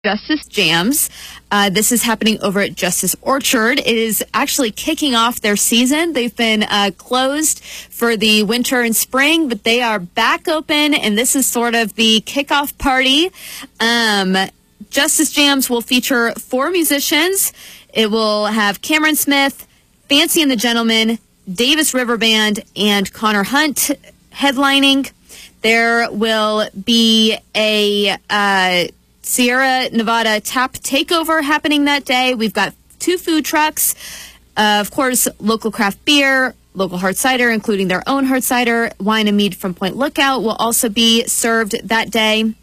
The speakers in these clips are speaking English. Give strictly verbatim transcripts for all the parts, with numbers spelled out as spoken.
Justice Jams. Uh, this is happening over at Justice Orchard. It is actually kicking off their season. They've been uh, closed for the winter and spring, but they are back open, and this is sort of the kickoff party. Um, Justice Jams will feature four musicians. It will have Cameron Smith, Fancy and the Gentleman, Davis River Band, and Connor Hunt headlining. There will be a uh, Sierra Nevada Tap Takeover happening that day. We've got two food trucks, uh, of course, local craft beer, local hard cider, including their own hard cider. Wine and mead from Point Lookout will also be served that day.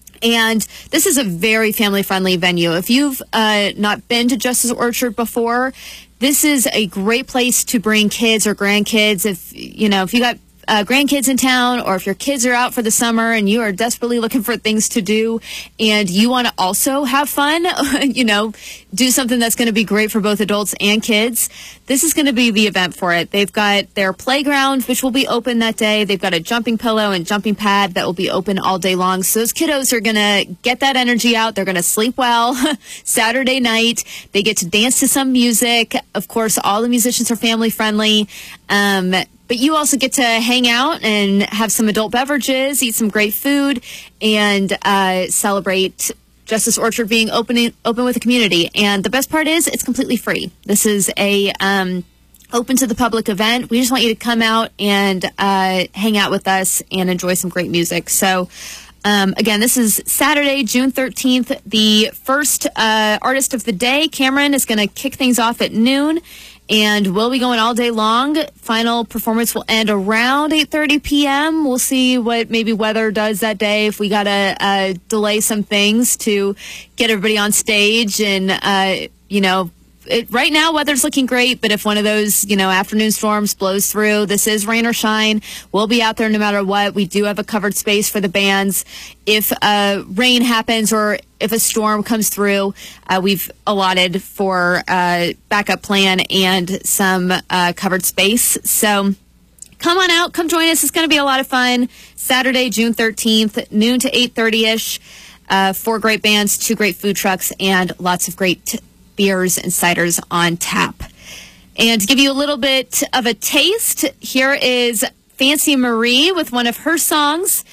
And this is a very family-friendly venue. If you've uh, not been to Justice Orchard before, this is a great place to bring kids or grandkids. If you know, if you got Uh, grandkids in town, or if your kids are out for the summer and you are desperately looking for things to do and you want to also have fun, you know, do something that's going to be great for both adults and kids, this is going to be the event for it. They've got their playground, which will be open that day. They've got a jumping pillow and jumping pad that will be open all day long. So those kiddos are going to get that energy out. They're going to sleep well Saturday night. They get to dance to some music. Of course, all the musicians are family friendly. Um, But you also get to hang out and have some adult beverages, eat some great food, and uh, celebrate Justice Orchard being open, open with the community. And the best part is it's completely free. This is a um, open to the public event. We just want you to come out and uh, hang out with us and enjoy some great music. So, um, again, this is Saturday, June thirteenth. The first uh, artist of the day, Cameron, is going to kick things off at noon. And we'll be going all day long. Final performance will end around eight thirty p.m. We'll see what maybe weather does that day, if we got to uh, delay some things to get everybody on stage. And, uh, you know, it, right now weather's looking great, but if one of those, you know, afternoon storms blows through, this is rain or shine. We'll be out there no matter what. We do have a covered space for the bands. If uh, rain happens or if a storm comes through, uh, we've allotted for uh, backup plan and some uh, covered space. So come on out, come join us. It's going to be a lot of fun. Saturday, June thirteenth, noon to eight thirty-ish. Uh, four great bands, two great food trucks, and lots of great beers and ciders on tap. And to give you a little bit of a taste, here is Fancy Marie with one of her songs.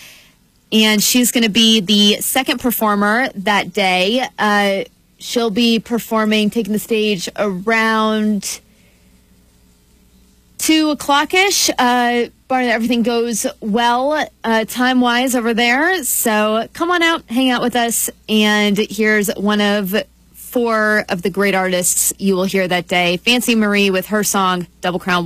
And she's going to be the second performer that day. Uh, she'll be performing, taking the stage around two o'clock-ish. Uh, barring that everything goes well uh, time-wise over there. So come on out, hang out with us. And here's one of four of the great artists you will hear that day. Fancy Marie with her song, Double Crown.